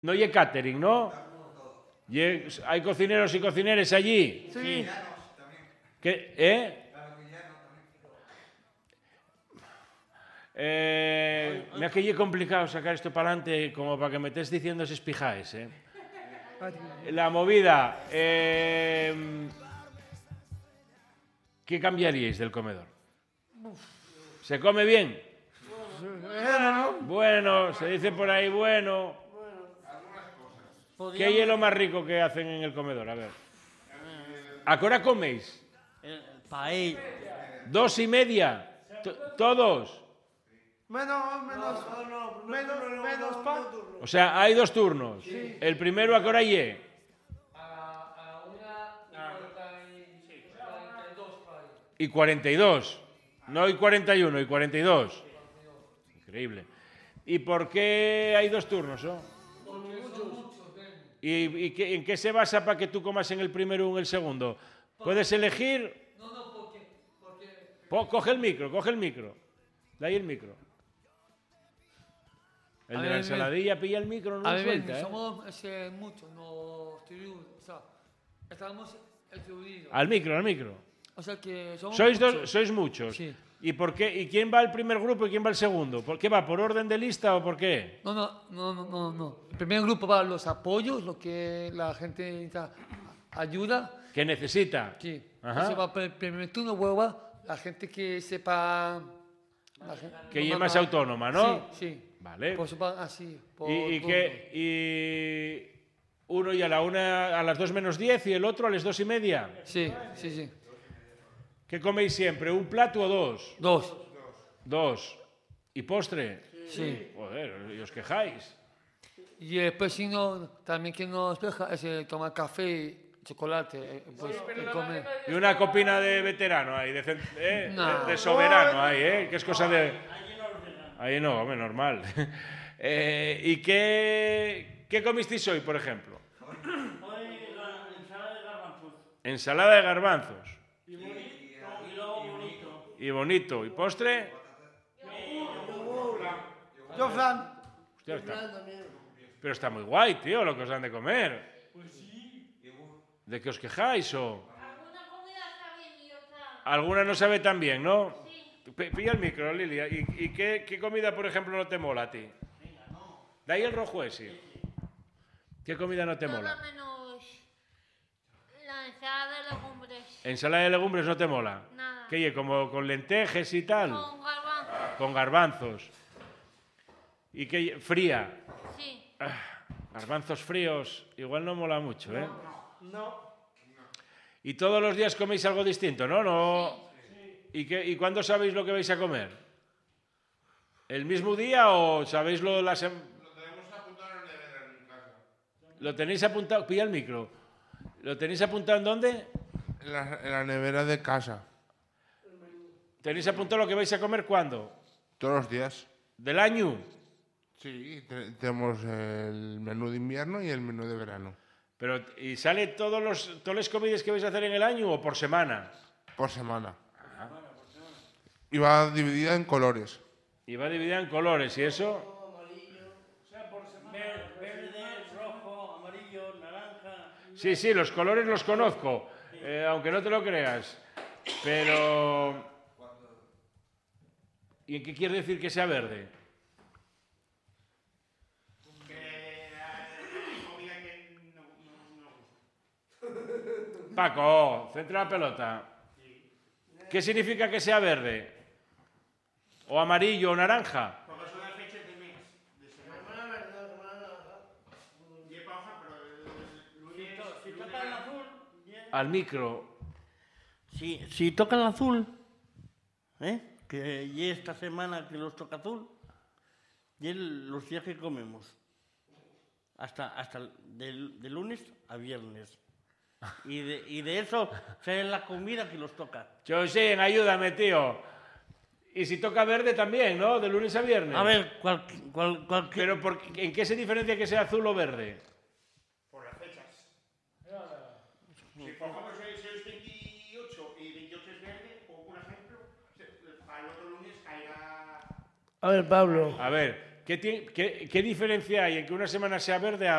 No hay catering, ¿no? ¿Hay cocineros y cocineras allí? Sí. Mira que es complicado sacar esto para adelante como para que me estés diciendo esos pijaes, ¿eh? La movida... ¿Qué cambiaríais del comedor? ¿Se come bien? Bueno, se dice por ahí bueno. ¿Qué es lo más rico que hacen en el comedor? A ver. ¿A qué hora coméis? Paella. 2:30. Todos. Menos pan. O sea, hay 2 turnos. Sí. ¿El primero a qué hora es? A 1:42. Y 42. No hay 41, y 42. Increíble. ¿Y por qué hay 2 turnos? ¿No? ¿Y en qué se basa para que tú comas en el primero o en el segundo? ¿Puedes elegir? No, porque... Coge el micro. De ahí el micro. El de la ensaladilla pilla el micro, no lo suelta, ¿eh? Somos muchos, no estamos distribuidos. Al micro. O sea que somos sois muchos. Sí. ¿Y por qué? ¿Y quién va al primer grupo y quién va al segundo? ¿Por qué va? ¿Por orden de lista o por qué? No. El primer grupo va a los apoyos, lo que la gente necesita ayuda. ¿Que necesita? Sí. Ajá. Entonces va por el primer turno, luego va la gente que sepa... Que es más autónoma, ¿no? Sí. Vale. Pues va así. Y uno y a las 2:10 y el otro a las 2:30. Sí. ¿Qué coméis siempre? ¿Un plato o 2? 2. 2. ¿Y postre? Sí. Joder, ¿y os quejáis? Y después si no, también que nos deja es tomar café y chocolate. Pues, comer. Y una copina de veterano ahí, de soberano ahí, que es cosa de... Ahí no, hombre, normal. ¿Y qué comisteis hoy, por ejemplo? Hoy la ensalada de garbanzos. Ensalada de garbanzos. Y luego bonito. Y bonito. ¿Y postre? Yo, Fran. Hostia, pero está muy guay, tío, lo que os dan de comer. Pues sí. ¿De qué os quejáis o...? Alguna comida está bien y otra... Alguna no sabe tan bien, ¿no? Sí. Pilla el micro, Lilia. ¿Y qué comida, por ejemplo, no te mola a ti? Venga, no. De ahí el rojo ese. ¿Qué comida no te mola? Todo menos la ensalada de legumbres. ¿Ensalada de legumbres no te mola? Nada. ¿Qué es? ¿Como con lentejas y tal? Con garbanzos. Con garbanzos. ¿Y qué? ¿Fría? Sí. Garbanzos fríos, igual no mola mucho, ¿eh? No. ¿Y todos los días coméis algo distinto, no? ¿Y cuándo sabéis lo que vais a comer? ¿El mismo día o sabéis lo de la semana? Lo tenemos apuntado en la nevera en mi casa. ¿Lo tenéis apuntado? Pilla el micro. ¿Lo tenéis apuntado en dónde? En la nevera de casa. ¿Tenéis apuntado lo que vais a comer cuándo? Todos los días. ¿Del año? Sí, tenemos el menú de invierno y el menú de verano. Pero, ¿y sale todas las comidas que vais a hacer en el año o por semana? Por semana. Y va dividida en colores. Y va dividida en colores, ¿y eso? O sea, por semana. Verde, rojo, amarillo, naranja. Sí, los colores los conozco, aunque no te lo creas. Pero... ¿Y en qué quiere decir que sea verde? Paco, centra la pelota. ¿Qué significa que sea verde? ¿O amarillo o naranja? Porque son las fechas de mes. De semana. Lleva hoja, pero si toca el azul. Al micro. Si toca el azul, que y esta semana que los toca azul, y los días que comemos. Hasta de lunes a viernes. Y de eso es la comida que los toca. José, ayúdame, tío. Y si toca verde también, ¿no? De lunes a viernes. A ver, Pero ¿en qué se diferencia que sea azul o verde? Por las fechas. Si por ejemplo sois 28 y 28 es verde, o un ejemplo, al otro lunes caerá... A ver, Pablo. A ver, ¿Qué diferencia hay en que una semana sea verde